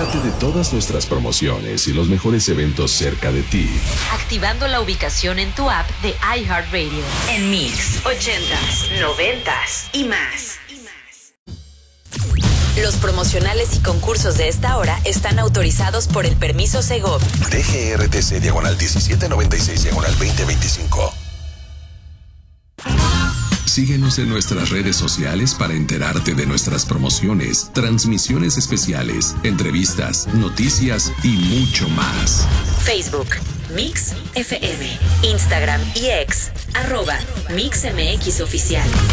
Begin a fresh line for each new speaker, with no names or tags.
Entérate de todas nuestras promociones y los mejores eventos cerca de ti.
Activando la ubicación en tu app de iHeartRadio. En Mix, 80s, 90s y más. Los promocionales y concursos de esta hora están autorizados por el permiso Segov.
DGRTC /1796/2025.
Síguenos en nuestras redes sociales para enterarte de nuestras promociones, transmisiones especiales, entrevistas, noticias y mucho más.
Facebook, Mix FM, Instagram y X, @MixMX Oficial.